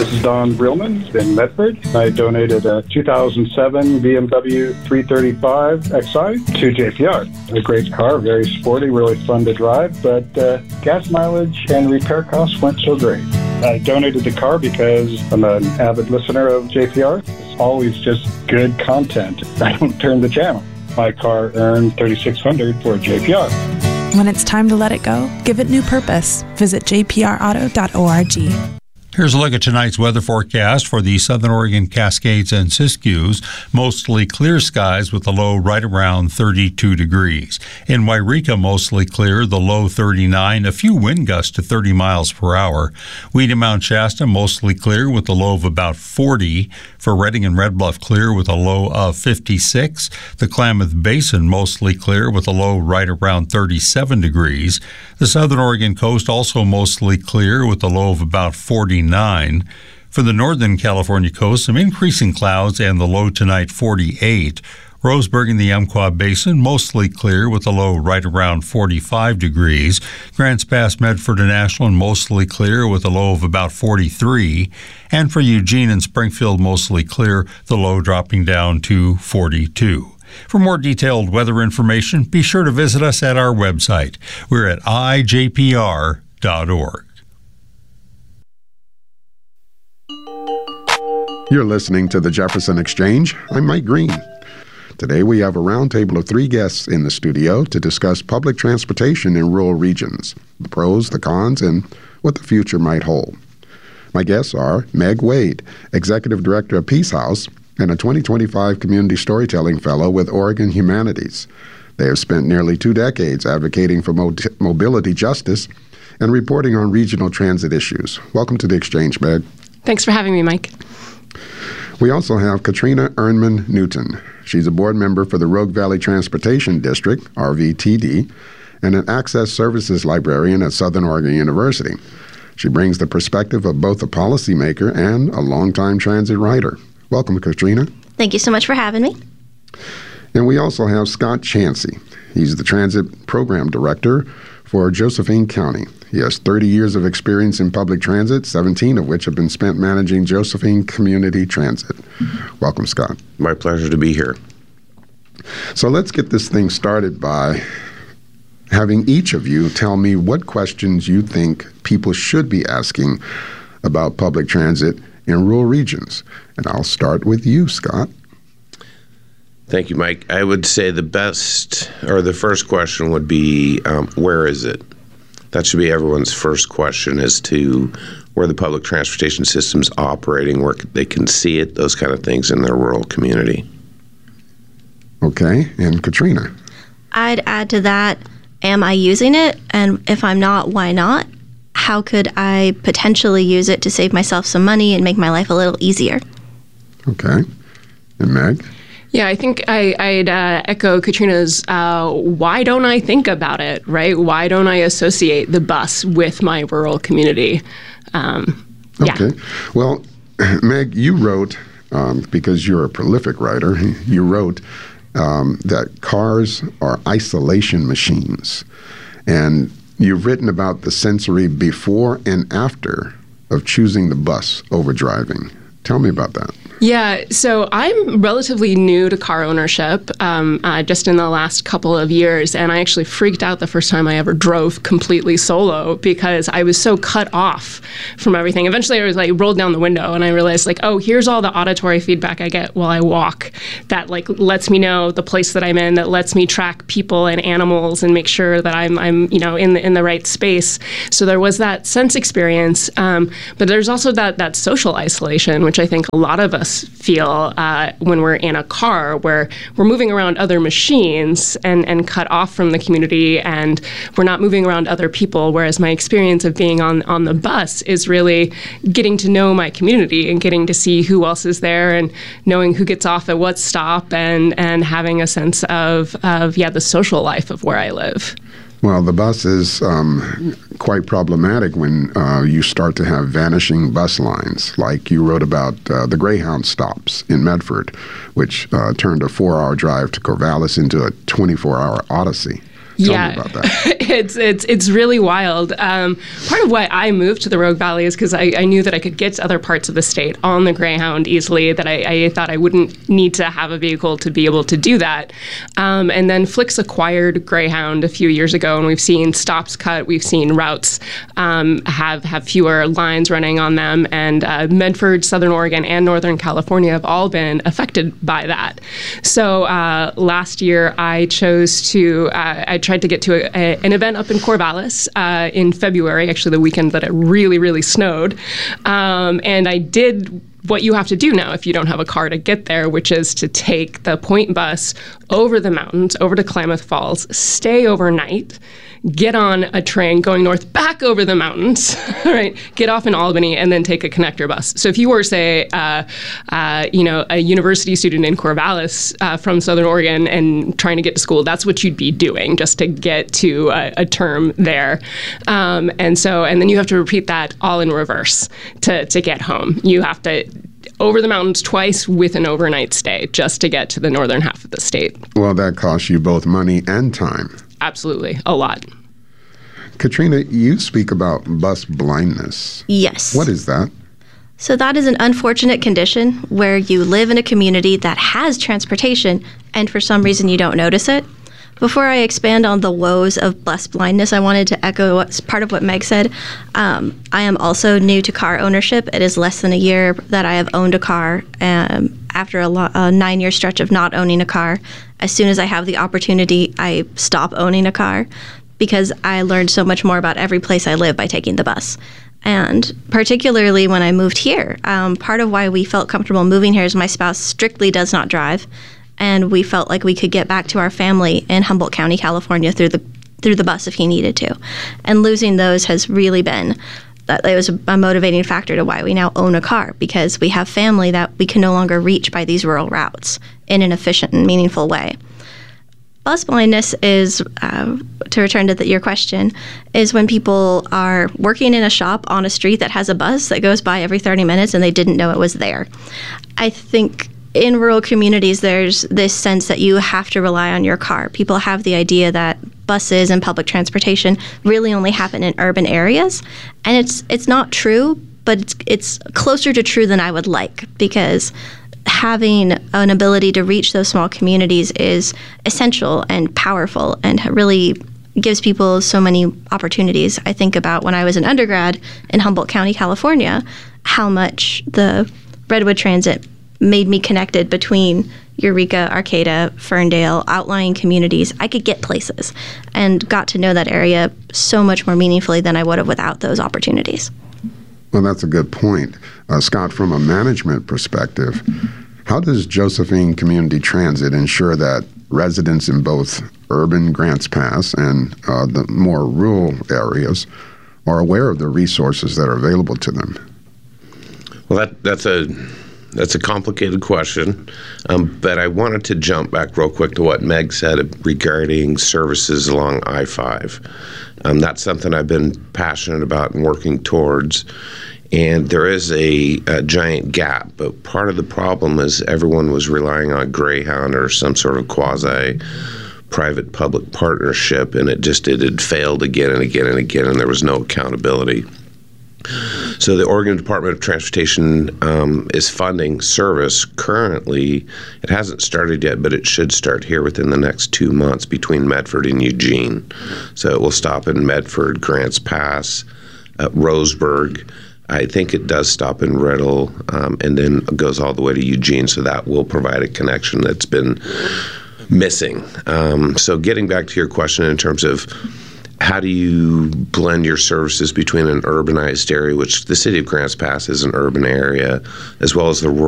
This is Don Brillman in Medford. I donated a 2007 BMW 335 Xi to JPR. A great car, very sporty, really fun to drive, but gas mileage and repair costs weren't so great. I donated the car because I'm an avid listener of JPR. It's always just good content. I don't turn the channel. My car earned $3,600 for JPR. When it's time to let it go, give it new purpose. Visit jprauto.org. Here's a look at tonight's weather forecast for the Southern Oregon Cascades and Siskiyous. Mostly clear skies with a low right around 32 degrees. In Wairika, mostly clear, the low 39, a few wind gusts to 30 miles per hour. Weed Mount Shasta, mostly clear with a low of about 40. For Redding and Red Bluff, clear with a low of 56. The Klamath Basin, mostly clear with a low right around 37 degrees. The Southern Oregon coast, also mostly clear with a low of about 49. For the Northern California coast, some increasing clouds and the low tonight 48. Roseburg in the Umpqua Basin, mostly clear with a low right around 45 degrees. Grants Pass, Medford and Ashland, mostly clear with a low of about 43. And for Eugene and Springfield, mostly clear, the low dropping down to 42. For more detailed weather information, be sure to visit us at our website. We're at ijpr.org. You're listening to the Jefferson Exchange. I'm Mike Green. Today we have a roundtable of 3 guests in the studio to discuss public transportation in rural regions, the pros, the cons, and what the future might hold. My guests are Meg Wade, Executive Director of Peace House, and a 2025 Community Storytelling Fellow with Oregon Humanities. They have spent nearly 2 decades advocating for mobility justice and reporting on regional transit issues. Welcome to the Exchange, Meg. Thanks for having me, Mike. We also have Katrina Ernman Newton. She's a board member for the Rogue Valley Transportation District, RVTD, and an Access Services Librarian at Southern Oregon University. She brings the perspective of both a policymaker and a longtime transit rider. Welcome, Katrina. Thank you so much for having me. And we also have Scott Chansey. He's the Transit Program Director for Josephine County. He has 30 years of experience in public transit, 17 of which have been spent managing Josephine Community Transit. Welcome, Scott. My pleasure to be here. So let's get this thing started by having each of you tell me what questions you think people should be asking about public transit in rural regions. And I'll start with you, Scott. Thank you, Mike. I would say the first question would be, where is it? That should be everyone's first question as to where the public transportation system's operating, where they can see it, those kind of things in their rural community. Okay, and Katrina? I'd add to that, am I using it? And if I'm not, why not? How could I potentially use it to save myself some money and make my life a little easier? Okay. And Meg? Yeah, I think I'd echo Katrina's, why don't I think about it, right? Why don't I associate the bus with my rural community? Okay. Well, Meg, you wrote, because you're a prolific writer, you wrote that cars are isolation machines. And you've written about the sensory before and after of choosing the bus over driving. Tell me about that. Yeah, so I'm relatively new to car ownership, just in the last couple of years, and I actually freaked out the first time I ever drove completely solo because I was so cut off from everything. Eventually, I was rolled down the window, and I realized oh, here's all the auditory feedback I get while I walk that lets me know the place that I'm in, that lets me track people and animals and make sure that I'm in the right space. So there was that sense experience, but there's also that social isolation, which I think a lot of us feel when we're in a car where we're moving around other machines and cut off from the community, and we're not moving around other people, whereas my experience of being on the bus is really getting to know my community and getting to see who else is there and knowing who gets off at what stop and having a sense of the social life of where I live. Well, the bus is quite problematic when you start to have vanishing bus lines, like you wrote about the Greyhound stops in Medford, which turned a 4-hour drive to Corvallis into a 24-hour odyssey. Tell me about that. It's really wild. Part of why I moved to the Rogue Valley is because I knew that I could get to other parts of the state on the Greyhound easily, that I thought I wouldn't need to have a vehicle to be able to do that. And then Flix acquired Greyhound a few years ago, and we've seen stops cut, we've seen routes have fewer lines running on them, and Medford, Southern Oregon, and Northern California have all been affected by that. So last year I chose to, I tried to get to an event up in Corvallis in February, actually the weekend that it really, really snowed. And I did what you have to do now if you don't have a car to get there, which is to take the Point bus over the mountains, over to Klamath Falls, stay overnight, get on a train going north back over the mountains, right? Get off in Albany and then take a connector bus. So if you were, say, a university student in Corvallis from Southern Oregon and trying to get to school, that's what you'd be doing just to get to a term there. And then you have to repeat that all in reverse to get home. You have to over the mountains twice with an overnight stay just to get to the northern half of the state. Well, that costs you both money and time. Absolutely, a lot. Katrina, you speak about bus blindness. Yes. What is that? So that is an unfortunate condition where you live in a community that has transportation and for some reason you don't notice it. Before I expand on the woes of bus blindness, I wanted to echo part of what Meg said. I am also new to car ownership. It is less than a year that I have owned a car. After a 9-year stretch of not owning a car, as soon as I have the opportunity, I stop owning a car because I learned so much more about every place I live by taking the bus. And particularly when I moved here, part of why we felt comfortable moving here is my spouse strictly does not drive. And we felt like we could get back to our family in Humboldt County, California through the bus if he needed to. And losing those has really been, it was a motivating factor to why we now own a car, because we have family that we can no longer reach by these rural routes in an efficient and meaningful way. Bus blindness is, to return to your question, is when people are working in a shop on a street that has a bus that goes by every 30 minutes and they didn't know it was there. I think in rural communities, there's this sense that you have to rely on your car. People have the idea that buses and public transportation really only happen in urban areas, and it's not true, but it's closer to true than I would like, because having an ability to reach those small communities is essential and powerful and really gives people so many opportunities. I think about when I was an undergrad in Humboldt County, California, how much the Redwood Transit made me connected between Eureka, Arcata, Ferndale, outlying communities. I could get places and got to know that area so much more meaningfully than I would have without those opportunities. Well, that's a good point. Scott, from a management perspective, how does Josephine Community Transit ensure that residents in both urban Grants Pass and the more rural areas are aware of the resources that are available to them? Well, that's a complicated question, but I wanted to jump back real quick to what Meg said regarding services along I-5. That's something I've been passionate about and working towards, and there is a giant gap, but part of the problem is everyone was relying on Greyhound or some sort of quasi-private public partnership, and it had failed again and again and again, and there was no accountability. So the Oregon Department of Transportation is funding service currently. It hasn't started yet, but it should start here within the next 2 months between Medford and Eugene. So it will stop in Medford, Grants Pass, Roseburg. I think it does stop in Riddle, and then goes all the way to Eugene. So that will provide a connection that's been missing. So getting back to your question in terms of how do you blend your services between an urbanized area, which the city of Grants Pass is an urban area, as well as the rural